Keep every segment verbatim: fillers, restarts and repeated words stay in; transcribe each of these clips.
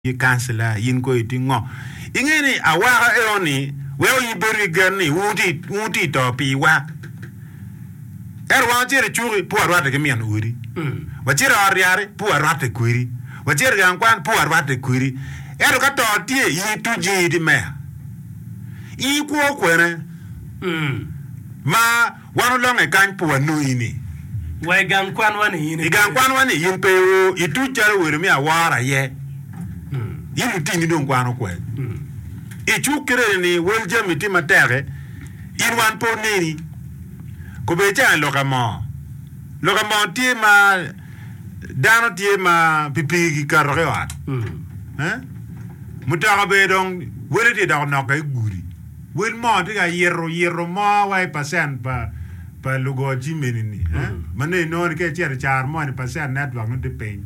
yi kansela yin ko itingo ingeni awa eoni wewe yiberi gani wuti wuti to piwa erwa jere churi pu arwate kemian uri mm. wachira ariare pu arwate kwiri wachira gankwan pu arwate kwiri ero ka to tie yi tuji di me i ko kwere mm. ma wanu longe kan pu wanu ini we gankwan wani yini gankwan wani yin pe o itujara were mi awara ye yin tini don kwano kwe mm. e chukere ni welje miti matere in wan po neri ko be cha lokamo lokamo tie ma dano tie ma pipi karre wa mm. hein mutaka be don welete da no ka guri wel mo de ga yerro yerro mo wai pasen pa pa lugo jimeni ni hein mm. mane no ke cher char mo ni pasen network no de pen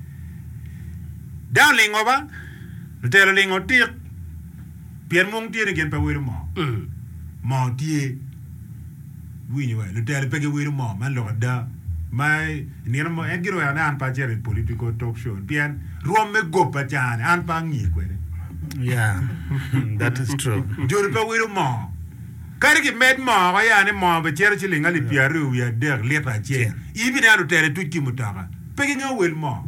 down lingoba Tell lingo tick. Pierre Mong tier again by William Mom. Mom tier. We knew it. Tell Peggy William Mom, and look at that. My near my Edgar and Aunt Pacher in political talk show. Pian Rome go Pajan and Pangi. Yeah, that is true. Juniper William Mom. Carrick made more, I am more, but Cherchilling Ali Pierre, we are there later. Even out to tell it to Kimutara. Pegging a will more.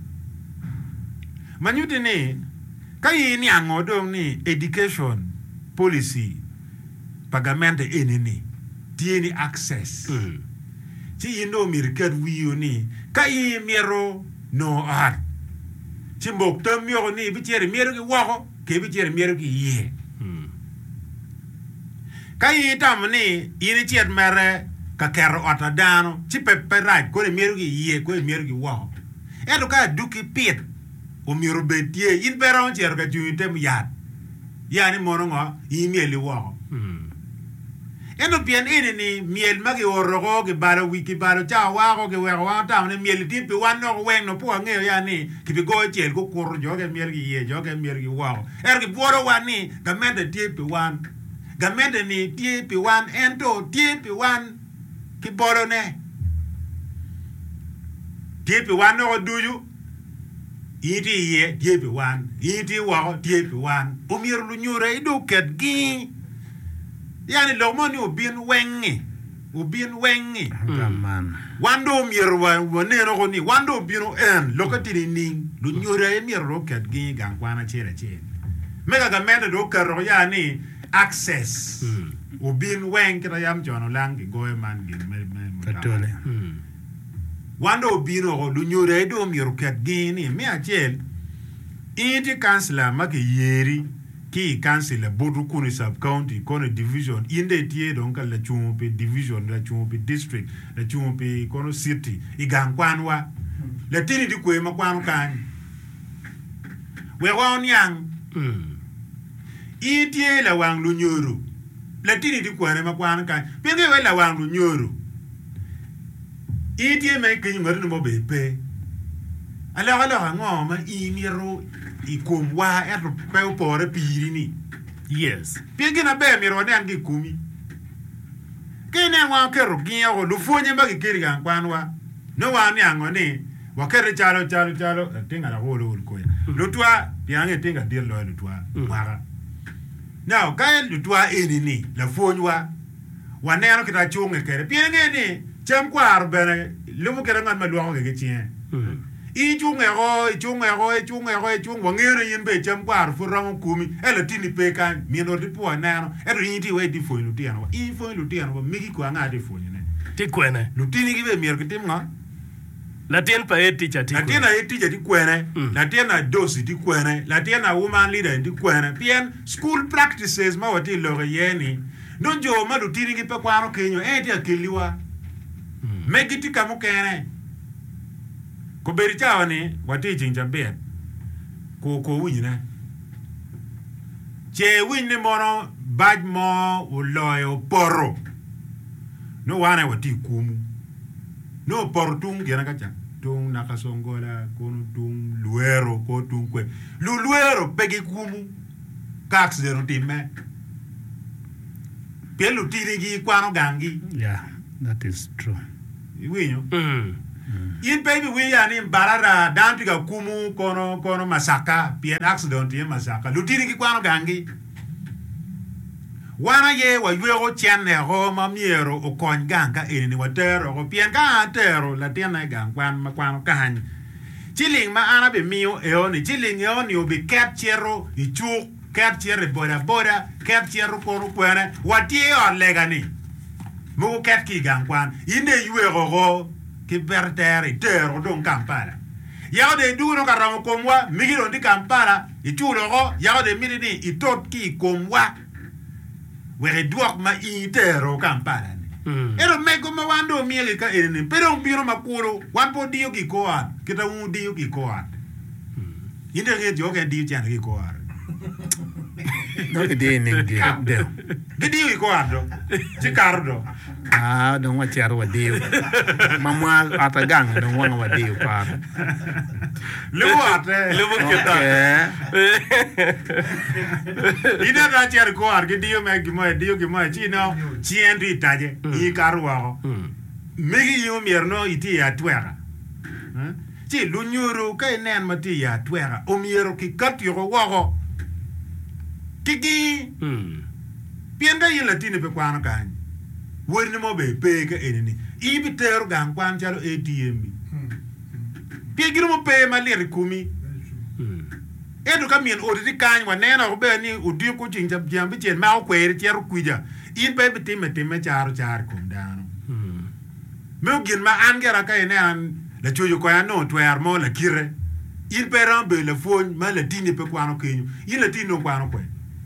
Manutine. Kai ni angodo ni education policy pagamento enini tieni access mm. Ti ino mirket wiyo ni kai miero no art chimbok to miero ni bichere miero ki wako ke bichere miero ki ye mm. Kai tam ni ini chiet mere ka kero atadano chi pepe right ko miero ki ye ko miero ki wako edo ka duki pit o miro betie in bera on cher ga juite mu yat yani morongo i mieli wo mm. Endo bien ene ni miel magi orogo ke baro wiki baro cha wa go ke wa wa ta ne miel tipi wan no wen no po nge yani ki bi go cher go kur jo ke miel gi ye jo ke miel gi wo er ki boro wani ga mende tipi wan ga mende ni tipi wan ento tipi wan ki boro ne tipi wan no duju iti ye diepi wan iti wa diepi wan umir lu nyure idu ket gi yani lo mo ni ubin wengi ubin wengi man wando umir wa wone ro ni wando bino en lokati ni lu nyure emir ro ket gi gang kwana chere chere mega ga mede do karo yani access mm. ubin wengi ra yam jono langi goe man gi me me katole Wando bino lu nyure do miru ket gini mi achel iti kansela make yeri ki kansela bodu kuni sub county kono division inde tie donc la chumpe division la chumpe district la chumpe kono city igangwanwa la tini di kwe makwanu kan we won yang mm. Iti la wang lu nyuru la tini di kwe makwanu kan penge we la wang lu nyuru Iti me ke ngor no be pe ala ala ngo ma i miro I kumwa er pe pore piri ni yes pingi na be miro ne angi kumi ke ne wa ke ro gi o lu fonye ba ke kiri gan kwanwa no wa ni ango ni wa ke re chalo chalo chalo tinga la ho lo ko lo twa piange tinga dir lo lo twa mara now ka lo twa eni ni la fonwa wa ne no ke ta chunge ke pingi ni Chem kwar bene lumu kera ngan maluango ke chien I chunge go I chunge go I chunge go I chunge wangere yimbe chem kwar furamo kumi ele tini pe kan mieno di po nano ero yiti we di fo lutiano I fo lutiano migi kwa nga di fo ne ti kwene lutini gibe mier kitim nga Latien pa e teacher ti Latien na e teacher ti kwene Latien na dosi ti kwene Latien na woman leader ti kwene Pien school practices ma wati lore yeni non jo ma lutini gipe kwano kenyo e ti akiliwa Megiti kamu kene ko beri chawa ni wati jinja bet ko ko winyina che winni mono baj mo uloyo poro no wana wati kumu no poro tung gena kacha tung nakasongola kono tung luero ko tung kwe lu luero pegi kumu kax zero time pelu tiri gi kwano gangi yeah that is true Winyo. Mm. in baby we ya ni barara danti ga kumu kono kono masaka pien accident ye masaka lutiri ki kwano gangi wana ye wa yuego chane ho mamiero o kon ganga eni wa tero o pien ka tero la tiana gang kwan ma kwano kan chiling ma ana be mio e oni chiling e oni obi capture i chu capture boda boda capture kono kwene watie o legani mo kat ki gang kwan inde yuego go ki bertere tero don Kampala yao de duro karamo komwa migiro ndi Kampala itulo go yao de midini itot ki komwa were duok ma itero Kampala Mm. ero mego ma wando miele ka ene pero biro makuro wampo dio ki koa kita un dio ki koa inde nge dio ke dio chan ki koa No ke dia ni dia. Dia. ke dio ki koa do ci cardo Ah, dong wa cer wa dia. Mama ata gang dong wa wa dia pa. le wate Le mo kita. inde da cer koa ke dio me ki mo dio ki mo ci no ci endi taje i karwa megi yo mierno iti ya twera ci lu nyuru ka nen mati ya twera o miero ki kat yo wo kiki Mm. pienda yin latini pe kwano kan werni mo be pe ka enini ibi teru gan kwan chalo A T M pie giro mo pe ma lir kumi Mm. edu ka mien odi kan wa nena ko be ni odi ko jing jab jam bi chen ma o kwere cheru kuija in pe bi timme timme charo char kum dano Mm. me gin ma an gera ka ene an la chuyo ko ya no twer mo la kire in pe ran be le fon ma la tini pe kwano kenyu in la tino kwano kwe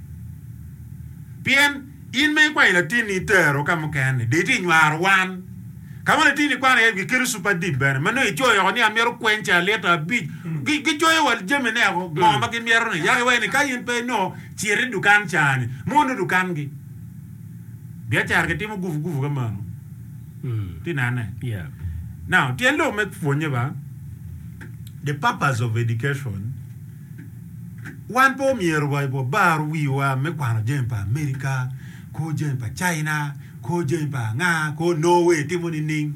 pien in me kwa ila tini tero kama kane de ti nyar wan kama la tini kwana ye kiru super deep ben mano i choyo ni amero kwencha leta big gi gi choyo wal jeme ne ko mo ma ki miero ne ya we ni kayin pe no chiri dukan chani mo no dukan gi dia char ke timo gufu gufu kama no Mm. ti nane Yeah. now tiendo me fonye ba the purpose of education one po miero ba bo bar wi wa me kwano jempa America ko jempa China ko jempa nga ko Norway timoni ning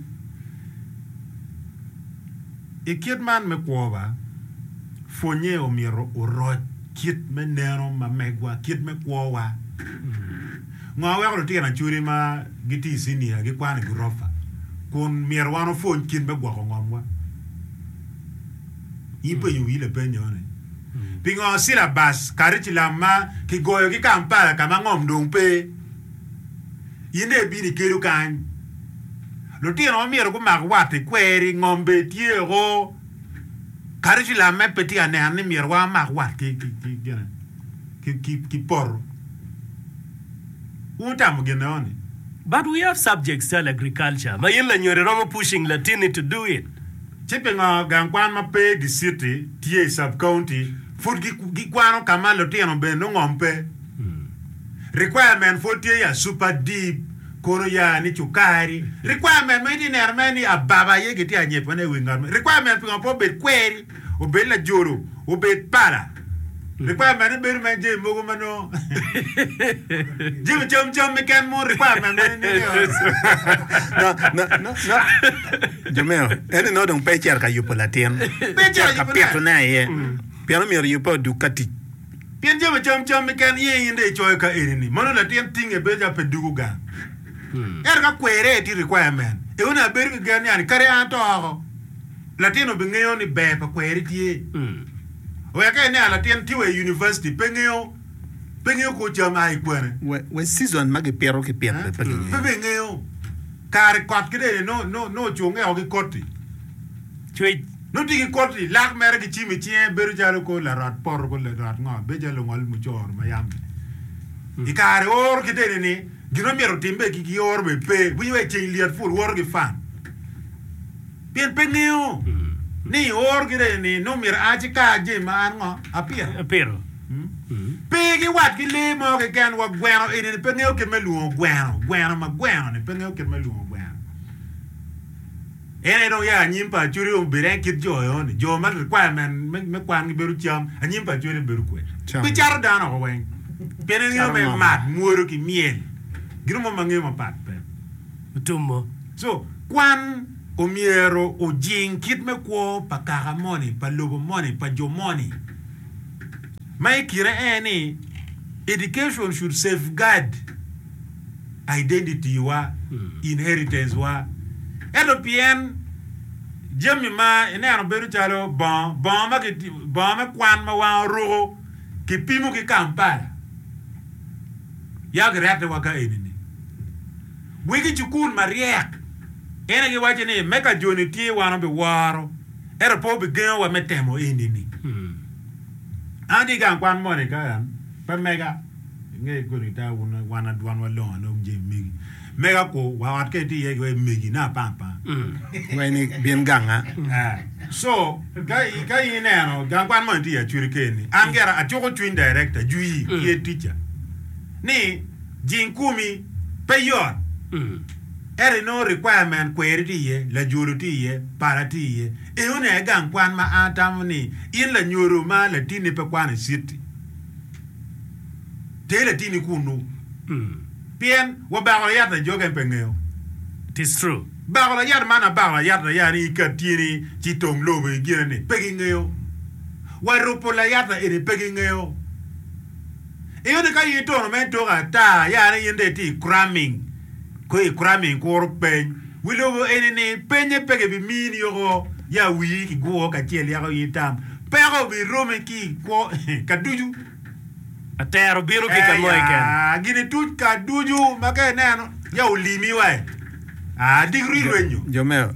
e kid man me ko ba fonye o miero o ro kit me nero ma megwa kit me ko wa nga wa ko tina churi ma giti sini ha gi kwana grofa kun miero wano fon kit me gwa ko ngomwa ipe yu ile penyo ne pingo sila bas curriculum ma ki goyo ki Kampala kama ngom dong pe yinde bi ni keru kan lo tino miero ko mag wate kweri ngombe tiego curriculum me peti ane ane miero wa mag wat ki ki ki ki ki ki por uta mo genoni But we have subjects tell agriculture. Ma yin la nyore romo pushing Latini to do it. chipingo gankwan ma pe di city tie sub county food gi gi kwano kama lo tino be no ngompe requirement for tie ya super deep kono ya ni chukari requirement me di nermeni ababa ye giti anyepo ne wingar requirement pingo po be kweri o be la joro o be para requirement be me je mogo mano jim chom chom me kan mo requirement me No, no, no, no. Jamel, ene no dong pe cer ka yupo la tien. Pe cer ka yupo peto na. na ye. Piano mi yupo dukati. pien jim chom chom me kan ye inde choy ka erini mono la tien tinge be ja pe dugu ga er ka kwere ti requirement e una ber ga gani ani kare an to ho latino be ngeyo ni be pa kwere ti Mm. o ya ka ne ala tien ti we university pe ngeyo pe ngeyo ko chama ai kwere We we season magi pero ki pet pe pe pe. be ngeyo kar kot kede no no no chunge o ki koti Chwe no ti ki koti lak mere ki chimi chie ber jalo ko la rat por ko la rat ngo be jalo ngol mu chor ma yam i kare or kede ni gino miero timbe ki ki or be pe bu we chen liat ful wor ki fan pien pe ngeyo ni or kede ni no mir aji ka je ma an ngo apia pero. pe ki wat ki le mo ke kan wa gweno e ni pe ngeyo ke me luo gweno gweno ma gweno ni pe ngeyo ke me luo gweno ene no ya nyimpa churi o bere kit jo yo ni jo ma requirement me me kwan ki beru cham anyimpa churi beru kwe Cham. bi char dano ko wen pe ne ngeyo Char me ngom. mat muoro ki miel gino mo mangeyo ma pat pe Utumbo. so kwan omiero ojing kit me kwo pa kaka money pa lobo money pa jo money mai kire any education should safeguard identity wa mm. inheritance wa edo pien jemi ma ene ano beru chalo bon bon ma ke bon ma kwan ma wa ro ke pimu ke Kampala ya grate wa ka enini wigi chukun mariek ene ge wache ni meka joni tie wana be waro era po be gen wa metemo enini mm. andi gan kwan mo ne ka pa mega nge gorita una wana dwan wa lo no je megi mega ko wa wat ke ti ye megi na pampa mm. wani bien ganga ah so kai kai ne no gan kwan mo ti ya churi keni angera atoko twin director jui mm. ye teacher ni jinkumi payor mm. ere no requirement query ye la juru ti ye para ti ye e one gan kwan ma atam ni in la nyoro ma la tini pe kwan city tele tini kunu mm. Pien wa ba ya ta jogen pengeo it is true ba la ya mana ba ya ta ya ni ka tini ti tong lo be gire pegingeo wa rupo la ya ta ere pegingeo e one ka yi to no me to ga ta ya ni yende ti cramming ko e cramming ko pen wilo ene ni penye pege bi mini yo ya wi ki go ka tiel ya ko yitam pero bi rome ki ko ka duju atero biro ki ka moy ken ah gine tuj ka duju make neno ya ulimi wa ah degree wenyo jomeo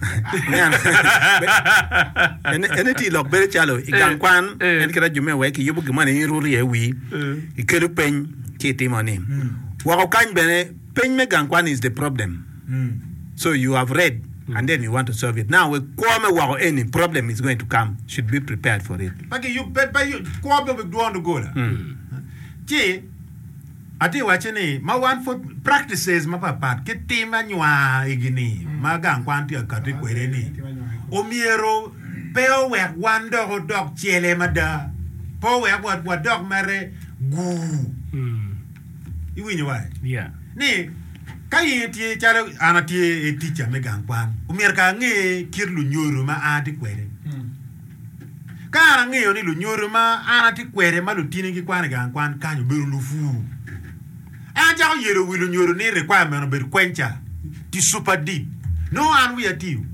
ene ene ti lok bere chalo ikan kwan en kira jomeo we ki yubu gimane ruri e wi ikelu pen ki timoni wa ko kan bene pen me gan kwan is the problem so you have read and then you want to solve it now we come wa any problem is going to come should be prepared for it pake you pe you ko be do on go la Che, ati wache ni, ma one for practices ma papat, ke tima nywa igini, ma gang kwanti akati kwere ni. Omiero, peo wek wan dog o dog chele mada, po wek wat wat dog mere gu. Iwi nywa. Yeah. Ni, kayi ti chalo anati e teacher me gang kwan, omier ka nge kirlu nyoro ma ati kwere. Kana ngeo ni lu nyoro ma anati kwere ma lu tini ki kwan gan kwan kanyo beru lu fu anja ko yero wi lu nyoro ni requirement beru kwencha ti super deep no an wi atiu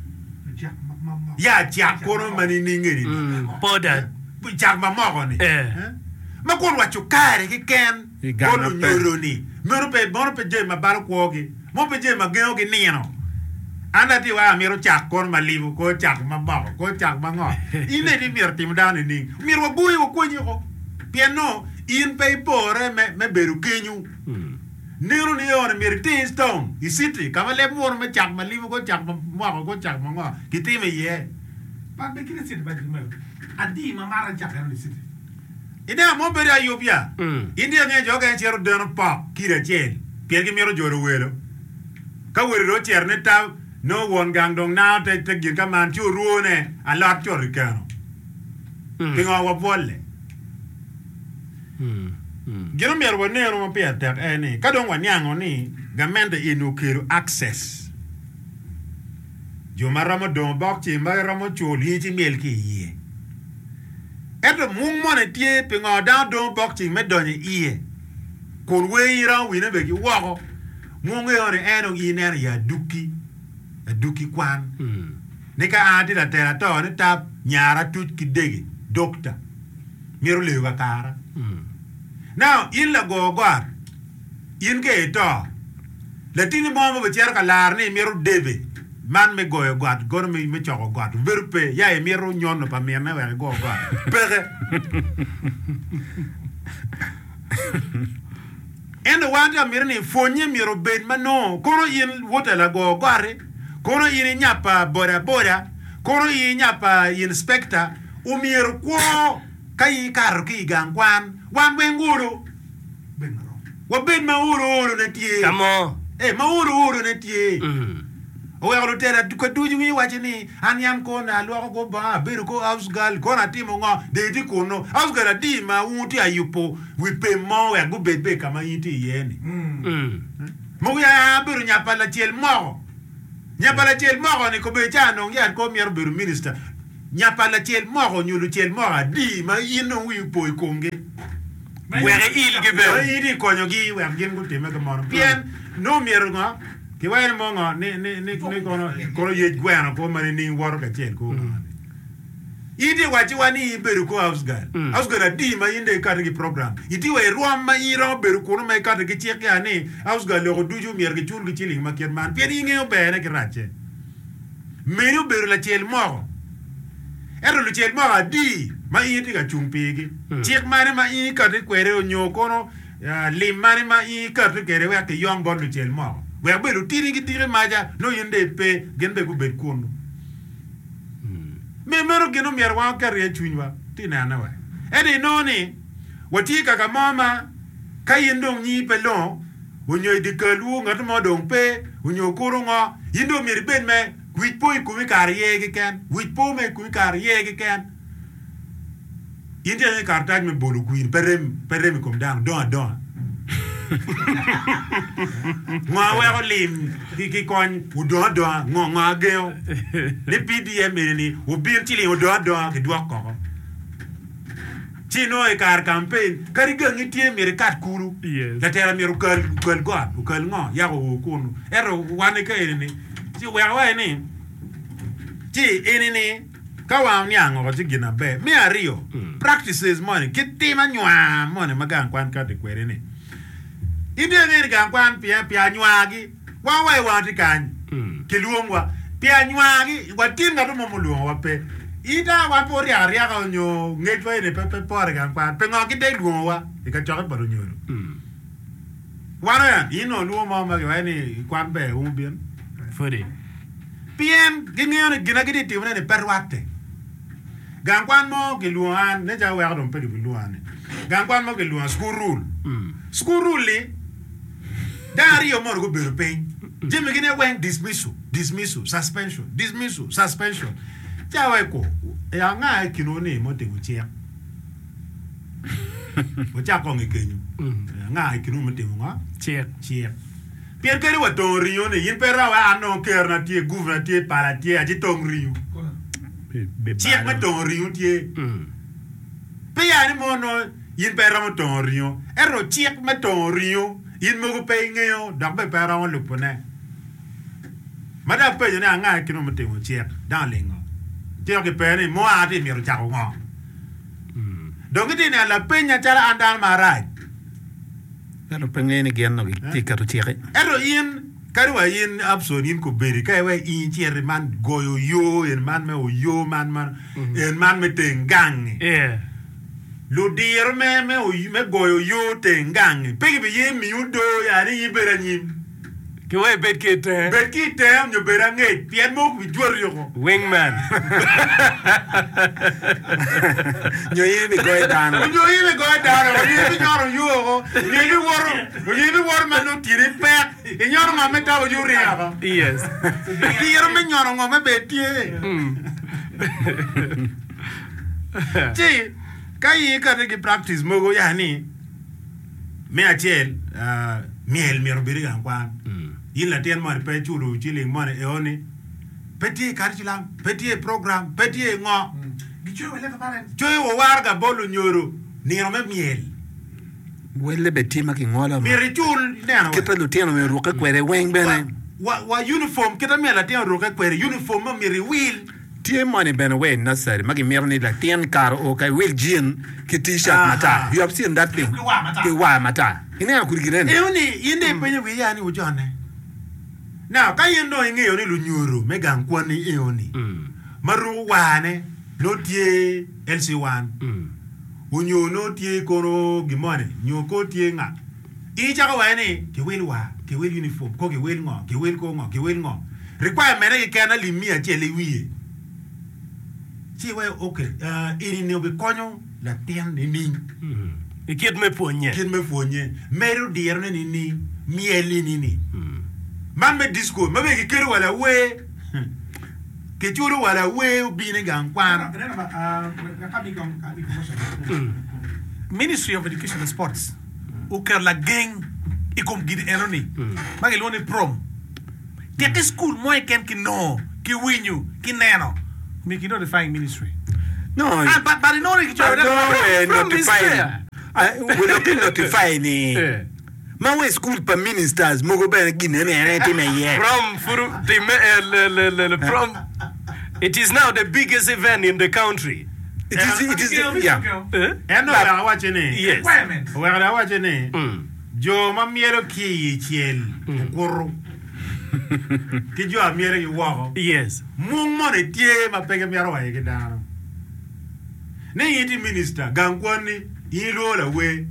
ya ja kono mani ni ngeri poda ja ma mo ni eh ma kon wa chukare ki ken ko lu nyoro ni mero pe mero pe je ma bar ko gi mo pe je ma geo gi nino anda ti wa miro chak kon malibu ko chak mamba ko chak mango ine di mir tim dan ni mir wa bui wa ko nyiko piano in pe pore me me beru kenyu niru ni on mir tin stone i city kama le mor me chak malibu ko chak mango ko chak mango kiti me ye pa be kini city ba di me adi ma mara chak ni city ina mo beri ayobia india nge joga chero den pa kire chen piergi miro joro welo ka wero cher ne ta no one gang dong now te te gir ka man chu ruone a lot chor kano pingo wa bolle mm giro mer wa ne ro pe ta eni ka dong wa nyango ni gamende inu kiro access jo maramo don bok chi ma ramo chu li chi mel ki ye eto mung mo ne tie pingo da don bok chi me donye iye kon we ira wi ne be ki wo mung e ore eno ine ya duki duki kwan mm. Nika anti la tera to ne tap nyara tut ki dege doctor miru le ga kara mm. Now in la go gwar in ke to latini mo mo cher ka lar ni miru debe man me go gwat gor mi me choko gwat verpe ya e miru nyono pa me na we go gwat pere endo wanja miru ni fonye miru bed mano kono in wotela go gware kono in nyapa bora bora kono in nyapa inspector umiru ko kai kar ki gangwan wan benguru benro wa ben ma uru uru ne tie kamo eh ma uru uru ne tie mm o ya ro tera ko duju mi wachini an yam ko na lo ko ba beru ko ausgal ko na timo ngo de di ko no ausgal di ma unti ayupo we pay mo ya go bebe kama yiti yeni mm mo ya beru nya pala tiel mo nya pala chel mo ni ko be cha no ya ko mier beru minister nya pala chel mo nyulu chel mo di ma yino wi po konge were il ge be iri konyo gi we ngin ku tema ka mo pien no mier ngo ki wa mo ngo ni ni ni ni kono kono ye gwana ko mari ni wor ka chel ko ide wachi wani beru ko house girl house girl di ma inde ka gi program iti we ruam ma iro beru ko no me ka gi chek ya ni house girl lo duju mier gi chul gi chili ma ker man pien inge be ne krache meru beru la chel mo ero lu chel mo di ma iti ka chumpi gi chek mane ma i ka de kwere o nyoko no lim mane ma i ka de kere we ka yong bon lu chel mo we beru tiri gi tiri maja no yinde pe genbe ku be kono me mero gino mier wa kare chunywa tina na wa edi noni wati ka mama kayindong ni pelo onyo di kalu ngat mo dong pe onyo kurungo yindo mier ben me wit po ku mi kariye ge ken wit po me ku kariye ge ken yinde ne kartaj me bolu kuin perem perem kom dang don don ngwa we ko lim ki ki kon u do do ngo nga geo le P D M ni u bir ti li u do do ki do ko ti no e kar campaign kari gangi ti mi kat kuru la tera mi ru kal kal go u kal ngo ya ko ku no ero wane ka ni ti we wa ni ti eni ni ka wa ni ango ti gina be mi ario practices money ki ti ma nywa money magan kwan ka de kwere ni ide ne ga kwan pia pia nywagi wa wa wa ti kan ki luongwa pia nywagi wa tin ga mo luongwa wa pe ida wa po ria ria ga nyo ngejwa ne pe pe por ga kwan pe ngo ki de luongwa e ka choke baro nyoro wa na ino luo ma ma ga ni kwan be un bien fodi pien gine ne gina gidi ti ne perwate ga kwan mo ki luan ne ja wa do pe di luan ga kwan mo ki luan school rule school rule Dario mo go beru pain. Jimmy gine wen dismissal, dismissal, suspension, dismissal, suspension. Jawe ko e anga kino ni mo te guchia. Mo cha ko ngekenyu. Anga kino mo te nga chia chia. Pier kere wa to rio ne yin pera wa ano ker na tie gouverneur tie para tie aji to rio. Chia mo to rio tie. Pe ya ni mo no yin pera mo to rio. Ero chia mo to rio. yin mo ko pe ngeo da be para on lu pone mada pe ne anga kino mo te mo che da lengo ti ke pe ni mo a ti mi ro cha ko ngo donc ti ne la pe nya cha andal marai pero pe ne ni gen no ti ka to che ero yin kari wa yin abso yin ko beri kai wa yin ti er man goyo yo en man me o yo man man en man me te ngang yeah lo dir me me o me goyo yo te ngang pe be ye mi udo ya ni ibera ni ke we bet ke te bet ki te nyo bera nge pien mo ku jor yo ko wingman nyo yi mi goy dan nyo yi mi goy dan o yi mi nyoro yo ko ni ni woro o yi mi woro man no tiri pe e nyoro ma me ta o juri ya ba yes dir me nyoro ngo me betie ti kai ka de practice mo go ya ni me achel uh miel mi robiri gan kwan yin la ten mar pe chulu chili mon e oni petit curriculum petit programme petit ngo gicho wele ka pare joy wo warga bolu nyoro ni no me miel wele beti ma ki ngola mi richul ne no kita lu tieno me ruka kwere weng bene wa wa uniform kita me la ten ruka kwere uniform mi ri will tie money been away necessary magi merni la tien car o kai will jean ki t-shirt mata you have seen that thing ki wa mata ine akurigire e oni yinde penye wi yani ujone now kai ndo inge yoni lu nyoro mega nkwani e oni maru wane no tie L C one unyo no tie koro gimone nyoko tie nga i chaka wane ki will wa ki will uniform ko ki will ngo ki will ko ngo ki will ngo requirement e kana limia chele wiye si we okay uh ini ne be konyo la tien ni ni e kiet me ponye kiet me ponye meru dir ne ni ni mieli ni ni man me disco me be kero wala we ke churu wala we bi ne gan kwana Ministry of Education and Sports o ker la gang e kom gid enoni magi loni prom Take school mo ken ki no, ki winyu, ki neno. Me ki notifying ministry. No. Ah, but but no ki I know From notify. I will not notify ni. Yeah. Man we school per ministers mo go ben gine ne ene me ye. From Furu, the, uh, le, le, le, le, from, it is now the biggest event in the country. It is it is yeah. Eh? Eno ya wache ne. Yes. Requirement. Wera wache ne. Mm. Jo mamiero ki chiel. Kuru. Ki jo amiero ki wako. Yes. Mung mo ne tie ma pege miero wa yeke dano. Ne yiti minister gangwani ilo la we.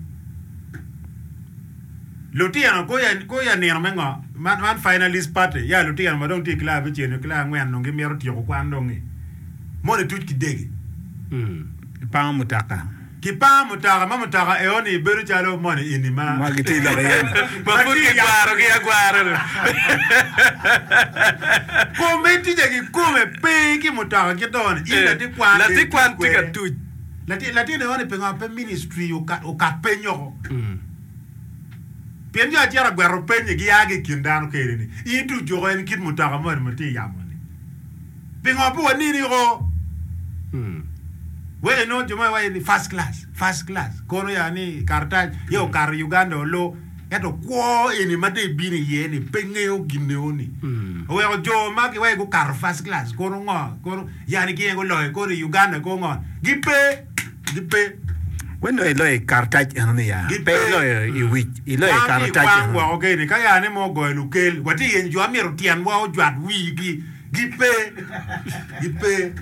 Lutiano ko ya ko ya ne mengo man man finalist party ya lutiano madong ti kla be cheno kla ngwen no ngi miero ti ko kwando ngi. Mo ne tuch ki dege. Mm. Pa mutaka. Ki pa mutaka ma mutaka e oni beru chalo mo ne inima. Ma gite la ye. Ma fu che guaro che guaro. Come ti je ki come pe ki mutaka ki don ina ti kwa. La ti kwa ti ka tu. La ti la ti ne oni pe pe ministry o ka o ka penyo. Mm. Penyo a tira gwaro penye gi age kindano kere ni. Itu jogo en kit mutaka mo mo ti yamoni. Pengo po ni ni go. Mm. We no joma wa ni first class, first class. Kono ya ni kartaj yo kar Uganda lo eto kwo eni mate bini ye ni pengeo gineoni. Mm. We o jo ma ki we go kar first class kono ngo kono ya ni ki go loy kono Uganda ko ngo. Gipe gipe When no elo e kartaj eno ya. Pe elo e wich, elo e kartaj. Wang wa okay ni kaya ne mo go lukel. Wati yen jo amiro tian wa o jwat wi gi gipe gipe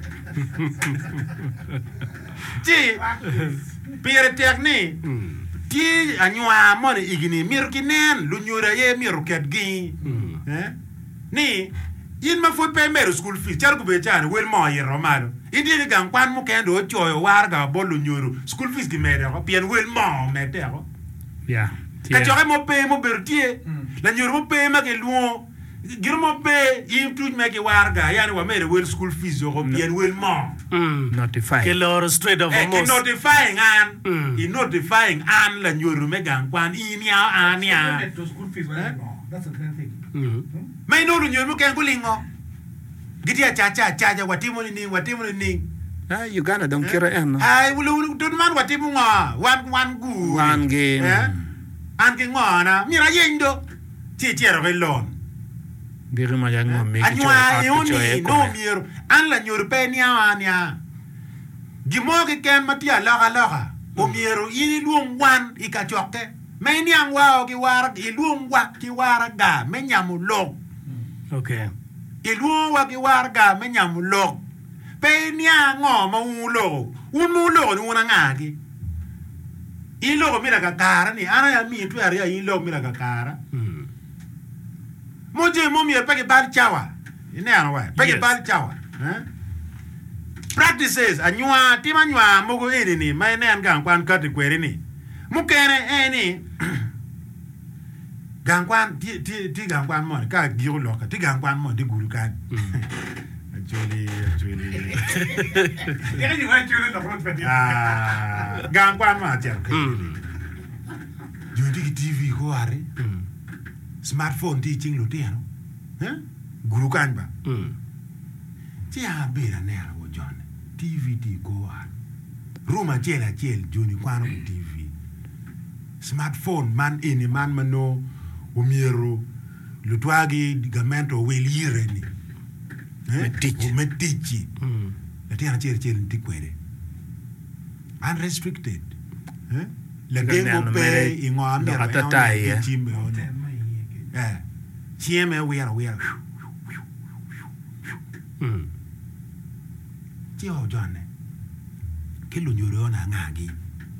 Ti Pire tekni Ti anywa mone igini mir kinen lu nyura ye mir ket gi eh ni yin ma fut pe mer school fees char ku be chan wel mo yi romado indi ni gan kwan mu kendo choyo war ga bolu nyuru school fees gi mere ko pien wel mo mete ko Yeah. ka chore mo pe mo bertie la nyuru mo pe ma ke luo girmo pe yim tuj me ki war ga yani wa mere wel school fees yo ko pien wel mo Mm. Notify. Que loro straight of Eh, in almost. notifying an, Mm. in notifying an la nyuru me gang kwan in ya an ya. To school fees, well, no. That's a grand thing. Mm. May no nyuru me kan kulingo. Gidi ya cha cha cha watimu ni watimu ni. Ah, Uganda don't care eno. Ai wulu tun man watimu ngo wan wan gu. One game. Eh? An ki ngo na mira yendo. Ti ti ro lon. Biri ma yang mo me ki Anywa cho yoni no miero. An la nyuru pe ni an ya. Gimo ke ken matia la la. O miero ini luom wan ikachoke. Me ni an wa o ki war i luom wa ki war ga me nyamu lok. Okay. I luom wa ki war ga me nyamu lok. Pe ni an ngo ma un lo. Un mu lo ni una ngaki. I lo mi la ka kara ni ana ya mi tu ya i lo mi la ka kara. Mm. Moje mo mi pe ke bal chawa. Ine an wa. Pe ke Yes. bal chawa. Eh? Practices anywa tima nywa mogo eni ni ma ne an gan kwan kat kwere ni. Mukere eni gan kwan ti ti ti gan kwan mo ka giru loka ti gan kwan mo di guru kan. Actually actually Yeah, you went to the road, but ah gan kwan ma cher. Mm. Jodi ki T V ko are. Mm. Smartphone ti ching lo ti ano. Eh? Guru kan ba. Mm. Ti a bera ne ara wo John. T V ti go are. Ruma chela chel joni kwano ku T V. Smartphone man ini man mano umiero lutwagi gamento welire ni. Metich. O metichi. Mm. La ti ana chel chel ndi kwere. Unrestricted. Eh? La Ga gengo neno pe mere ingo amira. do atatai, eh. Chime one. Eh. Chieme wera wera. Mm. Ti o John. Ke lo nyoro ona ngagi.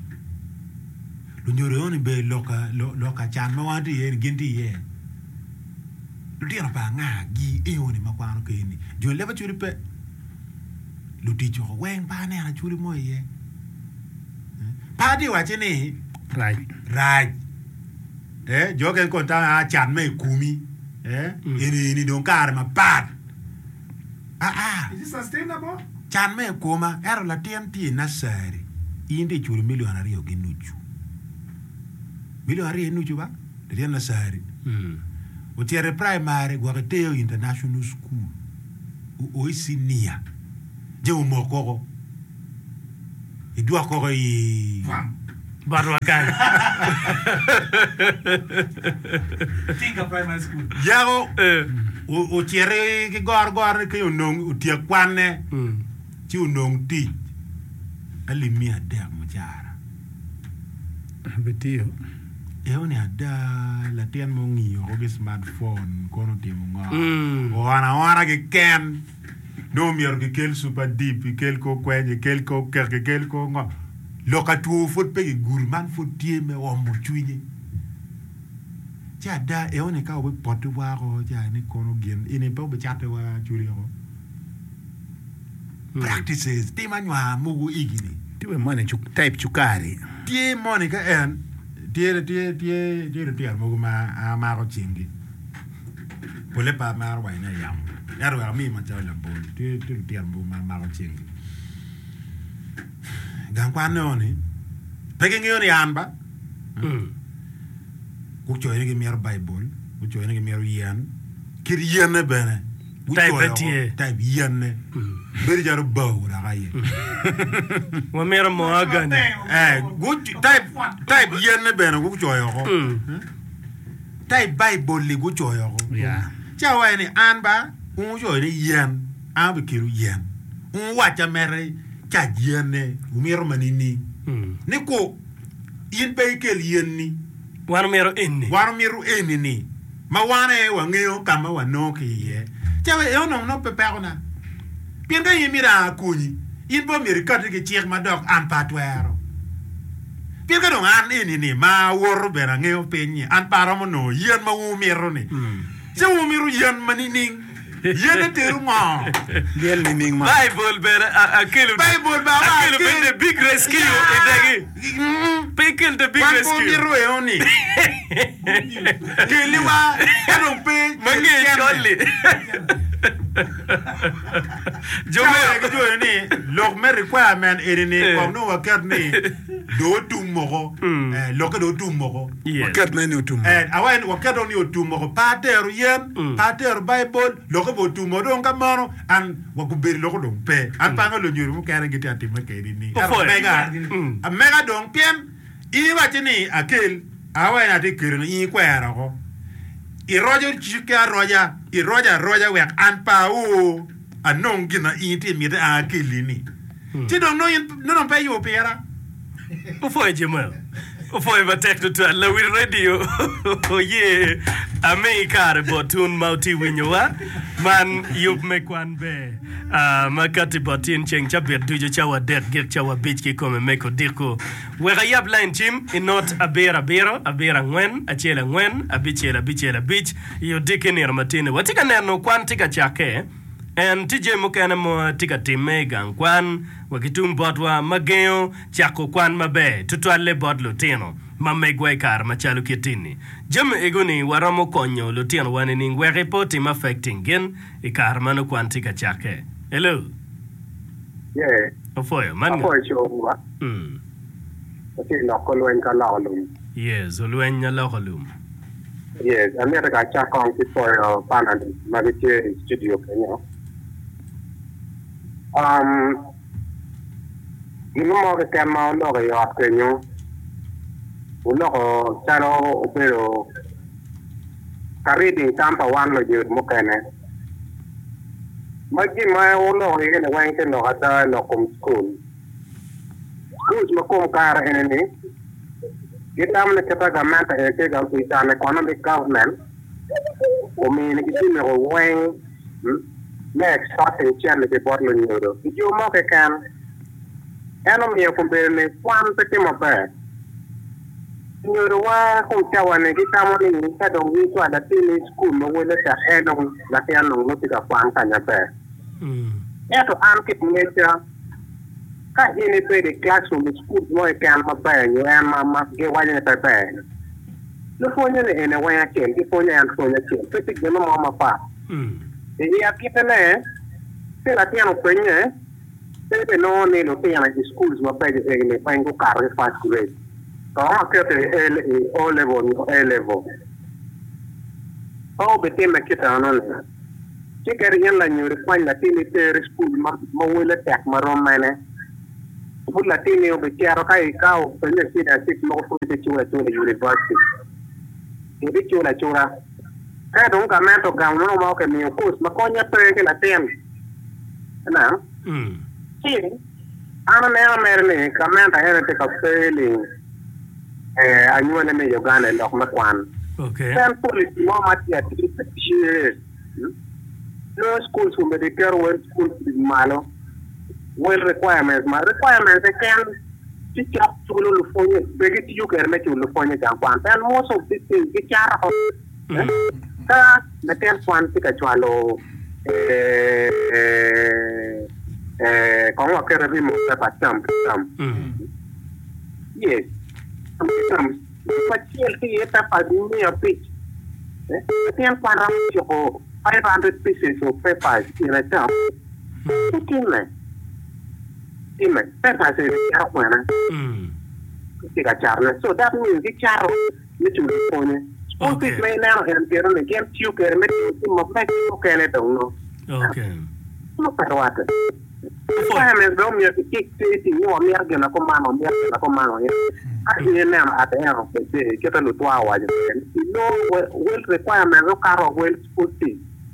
Lo nyoro oni be loka lo, loka chan ma wanti ye ginti ye. Lo ti pa ngagi e oni ma kwano ke ni. Jo leva churi pe. Lo ti jo wen pa ne na churi mo ye. Pa di wa chini Right. raj. Eh jo ke ko ta a chan me kumi. Eh Mm. ini ini don kar ma pat. Ah ah. Is this sustainable? Chan me kuma ero la tien ti na sari. Indi churu milion ariyo gi nuchu. Milion ariyo nuchu ba? Tien na sari. Mm. o tiere primary guarteo international school o o sinia je o moko e dua ko i Barwakan. Tinga primary school. Yago o o tiere ke gor gor ke o nong o tie kwane ti o nong ti ali mi ada mo jara betio e oni ada la tien mo ngi o ge smartphone kono ti mo nga o ana wana ke ken no mier ke kel super deep kel ko kwenye kel ko ker ke kel ko nga lokatu fot pe gurman fot tie me o mo chuye ja da e oni ka o potu wa ro ja ni kono gen ini pa o chate wa churi ro practices ti manwa mugu igini ti we mane chuk type chukari ti monica en ti ti ti ti ti mugu ma a ma ro chingi pole pa ma ro ina yam yaro ya mi ma cha la bo ti ti ti mugu ma ma ro chingi gang kwa no ni pege ngi oni anba ku choy ni mer bible ku choy ni mer yan kir yan bene Type type yan beri jaru baw ra gaye wa mera mo agane eh good type type yan bene ku choy ko type bible le ku choy ko ya cha wa ni anba ku choy ni yan an be kiru yan un wa cha mere cha yan ne u mer manini ni ko yin be kel yan ni war mero inni war miru eni ni ma wane wa ngeo kama wa no ki ye chawe yo no no pe perona bien ga yimira kuni in bo mi kat ke chier ma dok an patwero bien ga no an eni ni ma wor bera ngeo penyi an para mo no yen ma wu miru ni je wu miru yen manini yen te ru ma liel ni ning ma Bible ber akelu Bible ba akelu ber the big rescue idagi pekel the big wan bo rescue miru e oni keliwa ero pe mangi jolly Jome ke jo ni lok me requirement erini kom no wakat ni do tumogo eh lok do tumogo wakat na ni tumo eh awen wakat ni tumogo pater yen pater bible lok bo tumo do ngamano an wakuberi lok do pe an panga lo nyuru mu kare giti atima ke ni mega a mega don piem i watini akel awen ati kirno i kwera ko i roger chika roja i roja roja we an pa o anon gina iti mi da akilini ti don no no no pay you pera o foi Jamal o foi va tekto to la we radio o ye ame kare botun mauti winyowa man yup me kwan be a makati botin cheng chabet dujo chawa det get chawa bich ki come meko dirko we ga yab line team in not a bera bero a bera ngwen a chela ngwen a bichela bichela bich yo dikenir matine watika neno kwan tika chake en tije mukene mo tika time gang kwan wakitum botwa mageo chako kwan mabe tutwale bot lutino mamegwe kar machalo kitini jam egoni waramo konyo lutino wanini ngwe reporting affecting gen ikar mano kwan tika chake hello yeah ofoyo man ofoyo chowa mm ati lokolwen ka lawlum yes olwen nya lawlum yes amera ka cha kong ti for panel magite studio kenya um ino mo ke kama no ke yo kenyo uno ko charo pero karidi tampa wan lo jur mo kene magi ma uno ke ne wan ke no ata no kom school school mo kom kar eneni kitam ne kata gamanta e ke ga kuita ne economic government o mi ne kiti ne o wan next starting channel ke borlo nyoro yo mo ke kan eno mi ko bele kwan pe ke mo ba nyoro wa ko chawa ne kitamo ni ka do wi to da tini school mo wele ta eno la ke ano no tika kwan kanya ba mm eto am ke mecha ka ini pe de classroom school mo e kan ma ba yo en ma ma ge wa ne pe pe no fo ne ene wa ya ke ki fo ne an fo ne ke pe ti ge mo ma pa mm e ya kitene se la tiamo penye se no ne lo tiamo di schools ma pe de ne pa ingo carre fast grade to ma che te o level o level oh bete me kita non che che rien la nyuri kwany la tini ter school ma ma wala tek ma romane bu la tini o be chiaro kai kao per le sida six mo fu te chura chura university e be chura chura ka don ka ma to ga no ma ke mi course ma konya pe ke la tem na mm sì ana me ana me ka ma ta era te ka feli eh anyuane me yogane lok ma kwan okay then police mo ma ti ati no schools who Medicare well schools malo well requirements ma requirements they can teach up to lo fonye begi ti yuker me ti lo fonye kan kwan and most of these things get chara ho ta na ten kwan ti ka chwalo eh eh con wa kere bi mo pa tam tam yes tam pa ti el ti eta pa ni a pitch eh ten kwan ram ti ho five hundred pieces of papers in a job. Timmy. Timmy. That's why I say the child winner. So that means the child literally phone. Okay. May now and get on again, you can make him a black okay, I don't know. Okay. Look at what. Requirements don't mean to keep saying you are American, a command on the command. I hear them at the end of the day, get a little hour. You know, well requirements of car well school fees.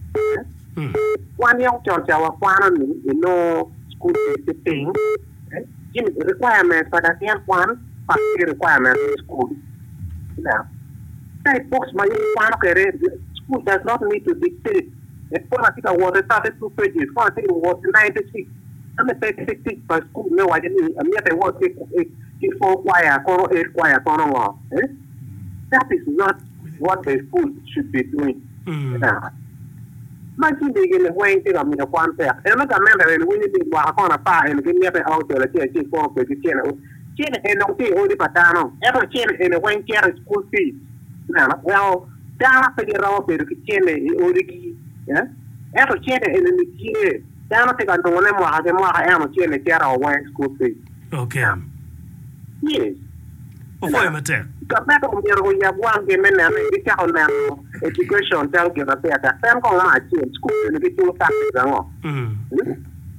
One young child, our one, you know, school thing. Requirements for that young one, but the requirements in school. Now, that books my one career, school does not need to dictate. The political was thirty-two pages, politics was ninety-six. I'm a thirty-six per school, no, I didn't, I'm not a work four choir, choral eight choir, choral. That is not what the school should be doing. Now, imagine begin when they got me a one pair. And I remember when we did walk on a fire and give me a out there, I see four for the channel. Chain and no tea, only patano. Ever chain in a one care school fees. Now, well, down for the round for the chain, Origi, yeah? Ever chain in the year. Down I think I don't know how the more I am a chain a care or one school fees. Okay. Yes. Before I'm attacked. Back on the road, you have one game and the child now. Education tell you that that same con ma chi school ni ki tu ta ga ngo mm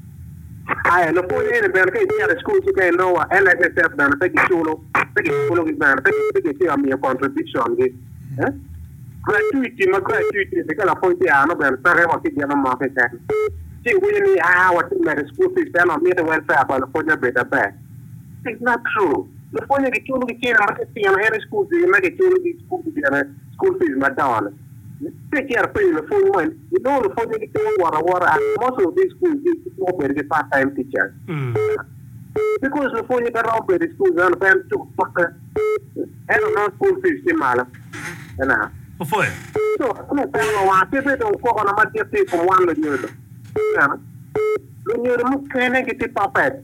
ai no po ni be ke ti ala school ke no wa N S S F dan pe ki chulo pe ki chulo ki dan pe ki ti am your contribution ge eh gratuity ma gratuity de la po ti ano ben pare wa ki dia ma pe ta ti wi ni ah wa ti me school fees dan on me the welfare ba no po ni be da ba it's not true no po ni ki chulo ki ti na ma ti am here school di ma ki chulo ki school di na school fees madonna. Take care of the full one. You know the phone you get water, water, and most of these schools are very part time teachers. Because the phone you get out with the schools and the parents to fuck I don't know school fees in Mala. And now. Before. So, I'm not telling you what people don't go on a much pay from one of you. When you're a negative puppet,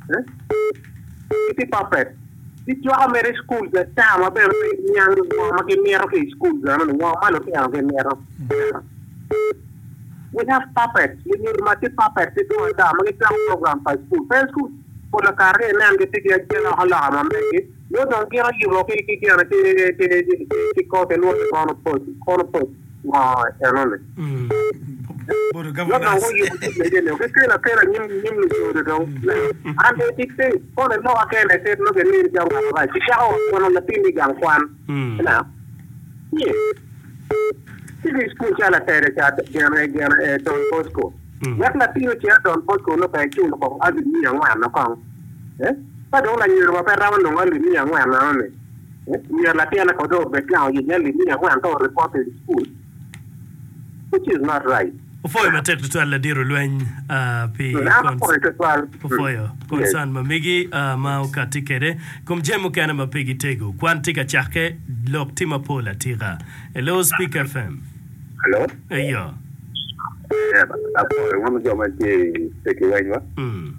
it's puppet. If you are very school, the time of every young woman schools, and one we have puppets. We need multi puppets to do a damn program for school. First school for the career and get to get a alarm and make it. You don't get a you okay, to call the Lord on a post, on a post. Wow, and But the government you can appear a new and they dictate for the law again. I said, look at me, right? One on the Pini Gang one. Now, yes, this is school child at the Don Bosco. Let Latino child Don Bosco look at you of other young man. No, eh? But all I knew about around the only young man only. We are Latina Codo, but now you yell me and went to report to school, which is not right. Before I'm attacked to Aladiro Luen, uh, P. Before you, Consan Mamigi, uh, Mau Katikere, come Jemu Kanama Piggy Tegu, Quantica Chake, Lok Timapola Tira. Hello, Speak F M. Hello? Hey, yo. Yeah, I want to go my take away. Hmm.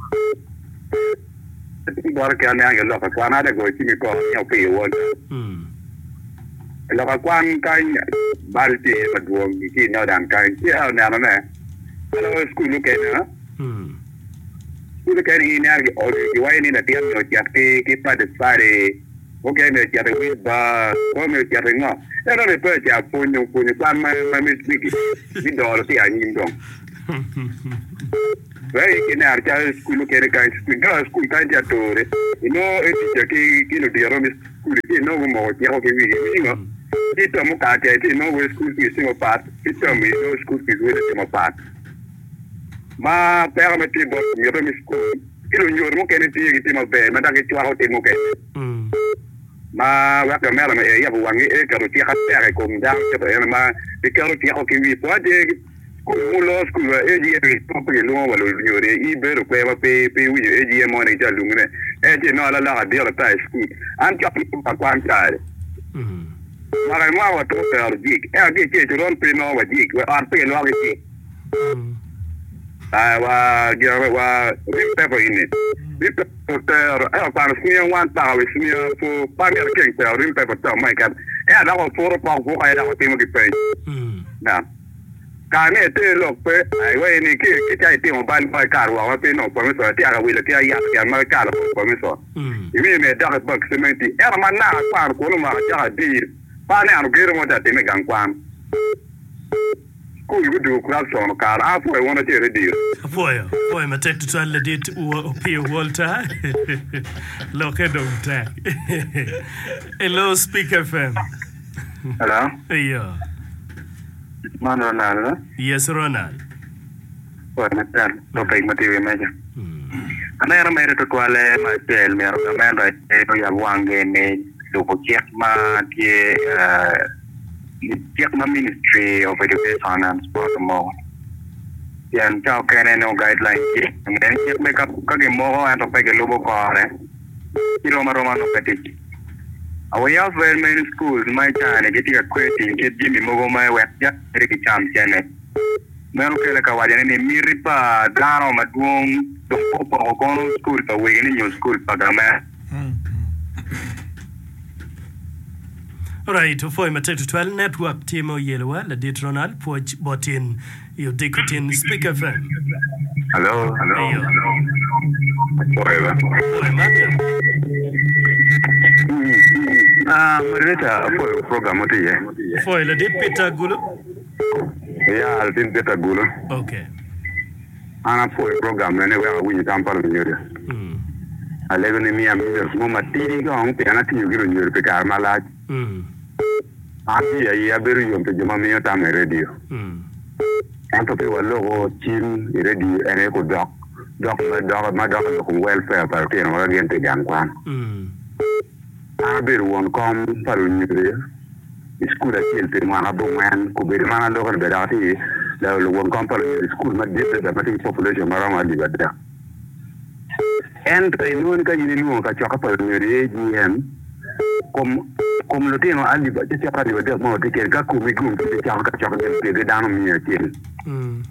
Work on a lot of one other go to go, you pay one. Hmm. Lo ka kwan kai balti maduong ki no dan kai ki au na na lo school ke na Hmm. school ke ni na o ki wai ni na tiam no ki ki pa de pare okay me ya re ba ko me ya re no era le pe ya punyo punyo kwa ma ma me speak ni do ti anyi ndo Very in our child school can kind school girl school kind ya tore you know it is ke ki no dia ro school ki no mo ya ko vi ni no ito mo ka ke ti no we school fees mo pat ito mi no school fees we ti mo pat ma permette bo mi ro mi school ki lo nyor mo ke ni ti ti mo be ma da ke ti wa ho ti mo ke ma wa ka mera me ya bu wangi e ka ro ti ha tere ko nda ke ba ma ti ka ro ti ho ki vi po de Kulo skula eji e tope lo walo nyore I bero pe pe pe wi eji e moni ja lungre eji no la la dia ta school an ka pa kwanta mhm mara mo wa to pe ardik e adi ke ron pe no wa dik wa ar pe no wa dik ah wa dia wa ri pe po ini ri pe po ter e pa smia wan pa wa smia po pa mi ke pe ri pe po ta mai ka e da ko foro pa ko ai da ko te mo ki pe mhm na Kane te lo pe ai we ni ki ki tai te mo ban pa ka ro wa pe no po me so ti ara we le ti ya ya ma ka po me so I mi me da ba se me ti era ma na kwa ko no ma ja di pa ne anu gero mo da te me gan kwan ko yu du kra so no ka a po e wona te re di Foi, foi ma tek tu alle dit o pe Walter lo ke do ta Hello Speak F M Hello Yeah Man Ronald Yes Ronald Buenas tardes lo que me tiene medio Ana era mere to quale ma tel me ero camera e no ya wange me lo check ma die check ma Ministry of Education and Sport mo yan chao kene no guideline ki men check me ka ka ge mo an to pe ge lobo kore kilo ma roma no petit Away of elementary schools, my child, getting a question, get Jimmy Mogo, my web, just Ricky Cham Channel. Meruke la kawajan ni miripa dano madung do popo okono school pa wegini new school pa gama. Right, foi ma tek twelve network timo yelwa la dit Ronald po botin yo dikotin Speak F M. Hello, hello. Forever. Foi ma. Ah, mereka foi program itu ya. Foi la dit Peter Gulo. Ya, al tin Peter Gulo. Okay. Ana foi program ne wa winyi tampalo nyori. Mm. Alego ni mi amir mo matiri ko ang pe ana tiyo giro nyori pe kar mala. Mm. Aki ya ya beru yom pe jama mi ta me radio. Mm. Anto pe wallo ko chin radio ene ko dok. Dok ma dok ma dok ko welfare pa ke no ga gente gan kwan. Mm. Aber won kom paru nyure school akil te mana bo man ko be mana do kan be dati la won kom paru school ma de da mati population mara ma di bada en tre non ka ni no ka chaka paru nyure gm kom kom lo te no ali ba te chaka di bada mo te ken ka ko mi gum te chaka ka chaka de de dano mi akil Mm.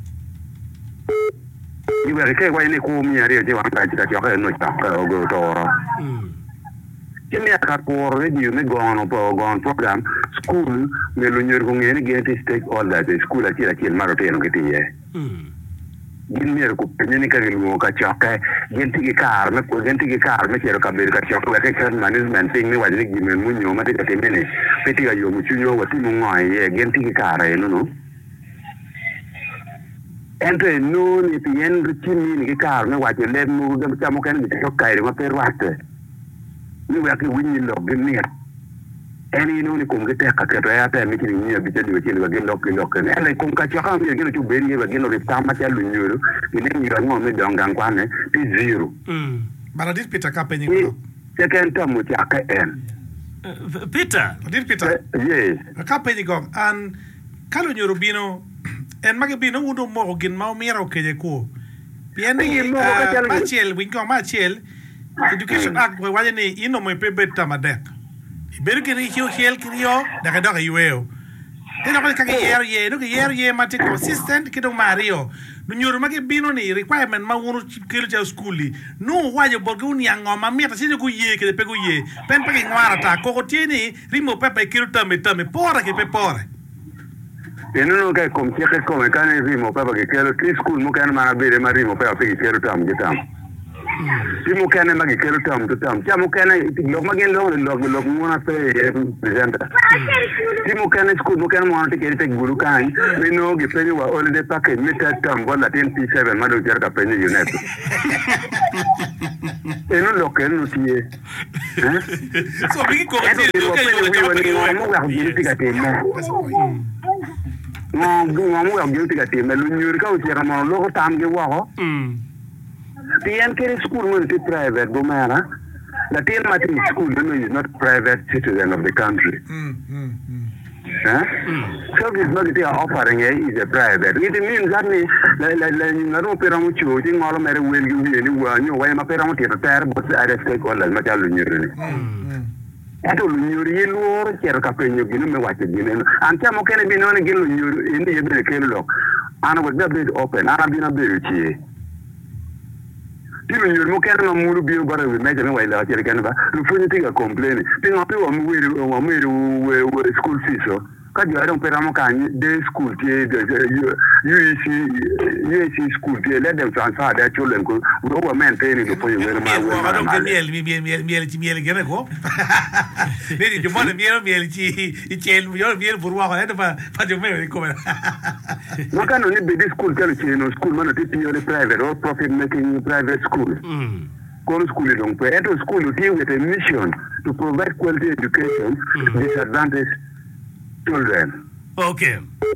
ni wa ke wa ni ko mi ari te wa ka chaka no chaka o go to ora Mm. Kini aka por radio me gono po gon program school me lo nyor ko ngene gente stakeholder de school ati ati el maro teno kiti ye Mm. gin mer ko penye ka ngel ka chaka gente ki kar me ko gente ki kar me kero ka ber ka chaka ka ka management thing me wajni gimen mu nyo mate ka temene peti ga yo mu chunyo wati mu ngai ye gente ki kar e no no entre no ni tien rutini ni kar me wajni le mu ga chamo kan ni ka kai ma per wate ni wa ke winni lo gni eni no ni kum ke ka ka ya ta mi ni ni bi te di ke lo gni lo lo ke ele kum ka cha ka mi ke tu be ni ba gni ro ta ma ta lu nyuru ni ni ro mo me dong gang kwane ti zero Mm. Bara dit Peter ka penyi ni ko. second term mo cha ka en Uh, Peter. Dit Peter. yes Ka penyi ko an kalo nyoro bino en mage bino undo mo gin ma mira o keje ko. Pieni Ay, mo, ka chal- machiel wingo machiel Education Act we wale ni ino mo pepe tamadek. Iberu kiri hiyo hiel kiriyo daga daga yueo. Tena kwa kage yer ye no yer ye mate consistent kido mario. No nyoro mage bino ni requirement ma wonu kilo cha skuli. No waje borgo uni angoma mieta sije ku ye ke pego ye. Pen pege ngwara ta ko tieni rimo pepe kilo tame tame pora ke pe pora. eno no ka kum che ko me kan ri mo pa ke kelo ki school mo kan ma be ma ri mo pa ke kelo tam ke tam Timu kene magi kero tam to tam. Timu kene log magi log log log mona pe presenta. Timu kene school mo kene mo ante kere te guru kan. Me no ge pe wa holiday package me ta tam wala ten P seven ma do jar ka pe ni unet. Eno lo ke no tie. So bigi ko ti Eno ke lo ke ni mo wa ge ti ka te mo. No, no mo wa ge ti ka te me lu nyur ka o ti ra mo lo tam ge wa ho. The N K school will be private, Gomara. The T L M A school is not private citizen of the country. Mm, mm, mm. Huh? Mm. So it's not they are offering it is a private. It means that me like like like no peramu chuo all mere will you any one you why ma peramu ti repair but I respect all ma chalu nyuri. Mm. Ato nyuri luor cher ka penyo gino me wache gino. Anta mo kene bi no ne gino nyuri indi yebe kene lo. Ana was the bit open. Ana bi na be chi. Timu nyuri mo kene no muru bi bara we meje me wa ila cher kene ba. Lu funyi ti ga complain. Tinga pe wa mu we wa mu we school fees so. Ka jo adon peramo kan day school tie the U E C U E C school tie let them transfer their children go we over maintain the point where my we I don't get miel miel miel miel ti miel gene ko. Vedi jo mo miel miel ti i chel yo miel burwa ko eta pa pa jo me ko. No can only be this school tell you no school man ti ti private or profit making private school. Mm. School school don't pay. At school you deal with a mission to provide quality education mm. disadvantaged children. Okay.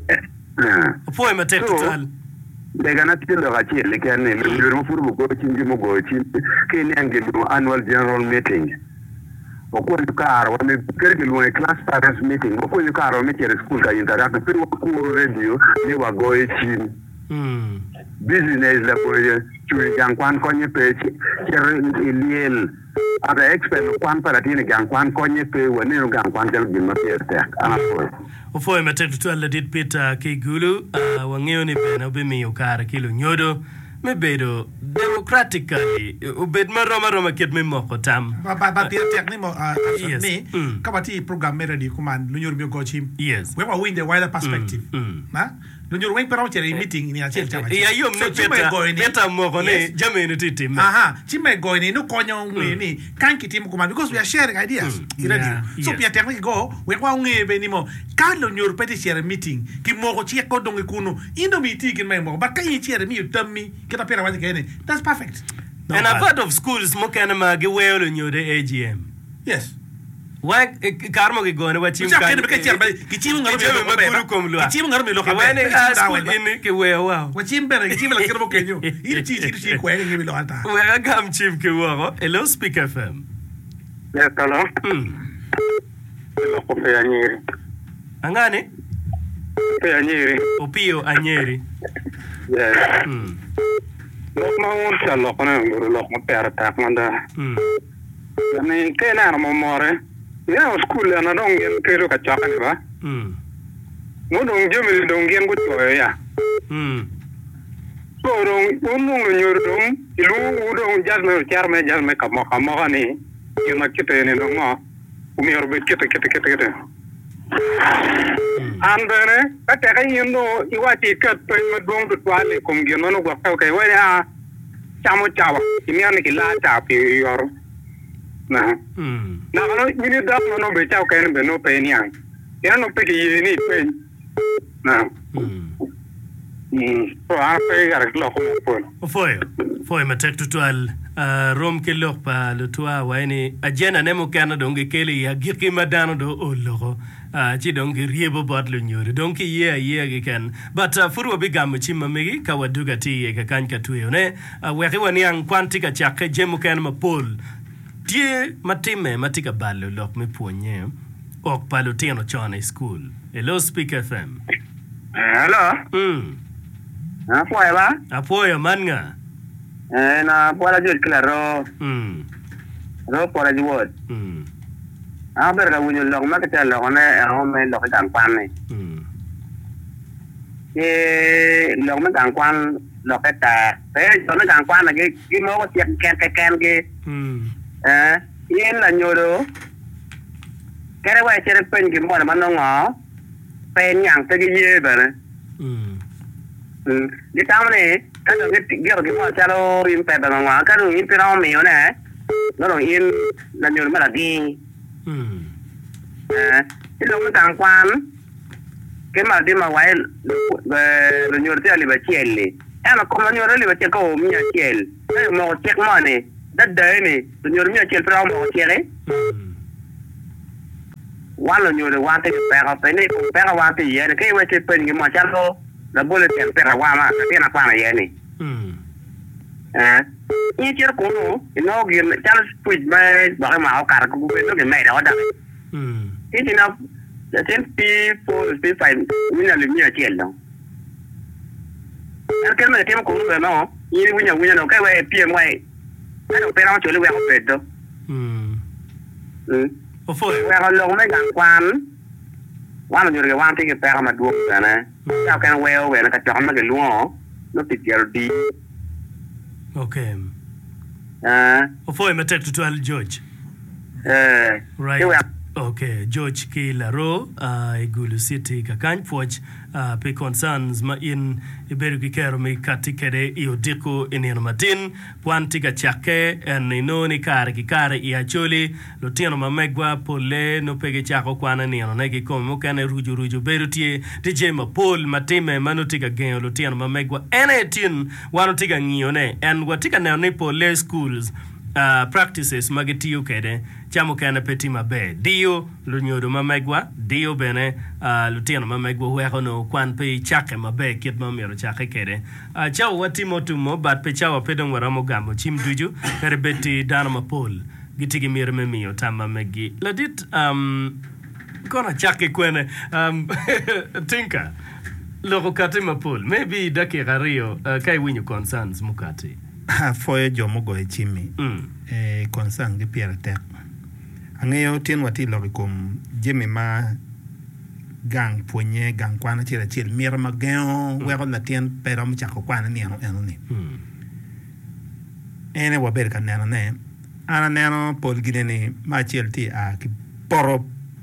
Poi ma te total. Le gana tilo ga chi le kan ne le mo furu ko chi mo go chi ke ne ange do annual general meeting. O ko yu karo ne kerke lo e class parents meeting. O ko yu karo me kere school ka interact per ko radio ne wa go e chi. Mm. Business la ko chu yang kwan ko nye pe kere liel ada expert kwan para tiene gang kwan konye pe woni no gang kwan tel bin matierte ana foi o foi metetu to la dit pita ke gulu wangeo ni pena be mi ukara kilo nyodo me bedo democratically o bed maroma roma ket me moko tam ba ba ba tek ni mo me ka bati program mere di kuman lu nyor mi go chim yes we wa win the wider perspective na lu nyor wen pero chere meeting ni achel chama ya yo me peta peta moko ne jame ni titim aha chime go ni no konyo ngwe ni kan kitim kuman because we are sharing ideas so pia tek ni go we wa nge be ni mo ka lu nyor peti share meeting ki moko chi ko dongi kuno indo meeting kin me mo ba ka yi chere mi utammi kita pera wa kene that's perfect no, and I've heard of schools mo kana ma ge we lu nyor A G M yes wa karmo ge gone wa chim kan ke cher ba ki chim ngaro me lo ba ki chim ngaro me lo ka ba ne school in ke we wa wa chim bere ki chim la kermo kenyo ir chi chi chi ko ngi lo ata we ga gam chim ke wa hello Speak F M yes hello mm lo ko fe anyeri angane fe anyeri opio anyeri yes mm lo ma un cha lo kono lo mo per ta manda mm ni ke na mo more ya school na dong gen ke ro ka cha ka ba mm mo dong je mi dong gen ko to ya mm so dong un nong nyor dong ilu dong jas me char me jas me ka mo ka mo ni ye ma kite ni dong mo u mi ro be kite kite kite kite andene ka te ka yindo i wa ti ka pe me dong to twale kum gen no ko ka ka wa ya chamo chawa i mi an ki la ta pi yor na mm na no mini dap no no be chao ken be no pe ni an ya no pe ki ni pe na mm mm so a pe gar lo ko po o foi foi ma tek tual rom ke lo pa lo tua wa ni ajena ne mo kana donge kele ya girki madano do o lo chi donge riebo bot lo nyore donke ye ye ge ken but furu bi gam chi mamegi ka waduga ti ka kan ka tuyo ne we ke wani an kwantika chake jemu ken ma pol die matime matika ballo lok me puonye ok palo tieno chone school hello Speak F M hello mm na foi ba apoyo manga eh na pora jot claro mm ro pora jot mm a ber ga wunyo lok ma ka lo ne o me lo ka kwan ne mm e lo ma kan kwan lo ka ta pe so na kan kwan na ge ki mo ko tiek ken ken ge mm eh yen la nyoro kere wa chere pen ki mo na no ngo pen yang te ge ye ba ne mm Di tamu ni, kan tu kita kita kita calo impet dengan orang, kan tu impet orang mio ni, orang in dan nyuruh mana di, eh, itu orang tangkuan, kemar di mawai, nyuruh tu ali bacel ni, eh nak kau nyuruh ali bacel kau mio cel, eh mau cek mana ni, dah dah ni, nyuruh mio cel perang mau cel ni. Walau nyuruh wanti perang apa ni, perang wanti ya, ni kau wajib pergi macam tu. La boleh tempera wama tapi nak apa ya ni? Eh, ini cerita kuno, ini orang jalan speed by bagai mau kar aku itu gimana dah ada. Ini nak jadi P four P five ini ada lima jalan dong. Kalau kita kuno berapa? Ini punya punya nak kau P M Y, kalau perang curi wang pedo. Hmm. Apa? Wang long mai gangguan. Walau nyuruh wang tinggi perang madu sana. Sao kan well well ka chọn mà cái luôn nó tịt giờ đi. Okay. À. Ofo em tek tutual George. Eh. Right. Okay, George Kilaro, uh, Igulu City kakany poch uh, pe concerns ma in iberu kikero mi katikere iodiko inino matin puanti ka chake en inoni kare kikare iacholi lotiano mamegwa pole no pege chako kwana nino negi komi mukane ruju ruju berutie D J ma pol matime manutika genyo lotiano mamegwa ene tin wanutika ngiyone en watika neoni pole schools Uh, practices magitiyo kede chamo kana peti mabe dio lunyodo mamegwa dio bene uh, lutiano mamegwa hueko no kwan pe chake mabe kit mamiro chake kede uh, chao watimo tumo bat pe chao pedong waramo gambo chim duju kare beti dano mapol gitigi mire memiyo tama megi ladit um, kona chake kwene um, tinka loko kati mapol maybe daki gario uh, kai winyo concerns mukati Foye jomo go chimi mm. eh concern gi Pierre Tek angeyo tin wati logi kum jemi ma gang ponye gang kwana chira chil mir ma geo we ko na tien pero mi chako kwana ni ano eno ni mm. ene wa ber kan neno ne ana neno pol gine ni ma chil ti a ki poro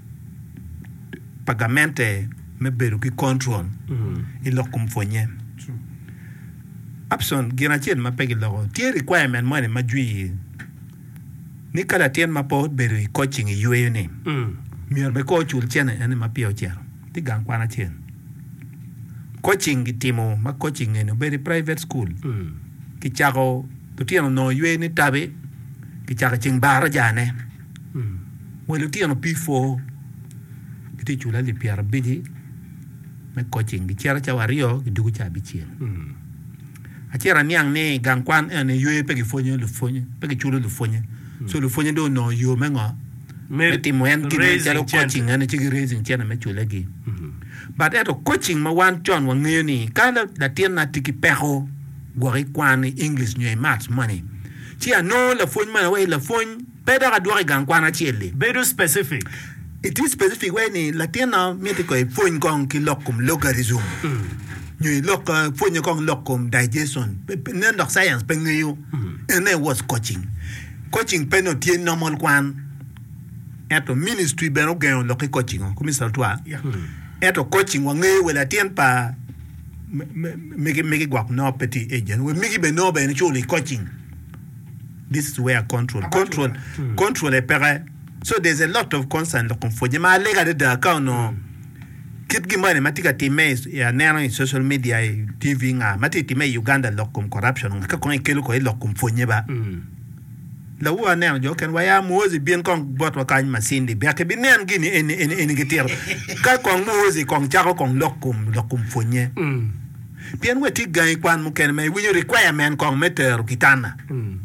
pagamente me beru ki control mm. ilokum fonye Abson gina chen ma pegi logo tie requirement mo ne ma jui ni kala tien ma po beru coaching yu e ni mm. mi be ko chul chen ene ma pio cher ti gang kwana chen coaching timo ma coaching no very private school mm. ki chago to tien no yu e ni tabe ki chaga ching bara jane mm. mo lu tien P four ki ti chula li piar bidi me coaching ki chera chawario ki dugu cha bichien mm. Achera niang ne gang kwan ene yue pegi fonye le fonye pegi chulo le fonye so le fonye do no yo mengo me timo en ki ne jalo coaching ene chigi raising chena me chule gi but eto coaching ma wan chon wa ngeni kala la tiena tiki peho gwari kwan English nye maths money chia no le fonye ma we le fonye peda ga dwari gang kwan achele Very specific. It is specific when la tiena meti ko fonye gong ki lokum logarithm mm. New look for your con locum digestion, none of science pen you, and there was coaching. Coaching penalty normal one at a ministry berogan local coaching, Commissioner Tua. At a coaching one way with a ten pa make it make it walk no petty agent. We make it no by actually coaching. This is where control, control, control a pere. So there's a lot of concern looking for you. My leg at the account no. Kit gimane matika time ya nena social media T V nga mati time Uganda lokum corruption ka ko kelu ko lokum fonye ba la wa nena jo ken waya mozi bien kon bot wa kan masindi be ke binen gini en en en gitir ka ko mozi kon chako kon lokum lokum fonye bien weti gai kwan mu ken me winyo requirement kon meter kitana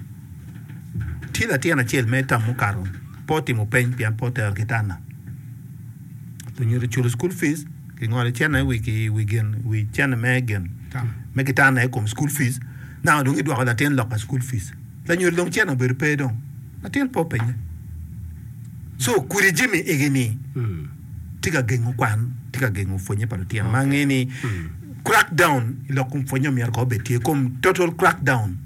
tila tiana chel meta mu karo poti mu pen pian poter kitana to nyuri chulu school fees ki ngore chana we ki we gen we chana megan me kitana e kom school fees now do idwa la ten loka school fees la nyuri long chana ber pe don atel popenya so kuri jimi egeni tiga gengo kwan tiga gengo fonye palo tian mangeni crackdown ilo kum fonye mi ko betie kom total crackdown